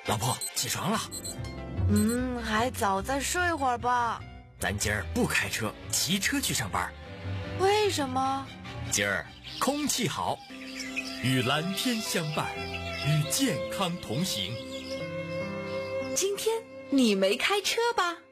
老婆，起床了。 还早，再睡会儿吧。 咱今儿不开车，骑车去上班。 为什么？ 今儿空气好，与蓝天相伴，与健康同行。 今天你没开车吧？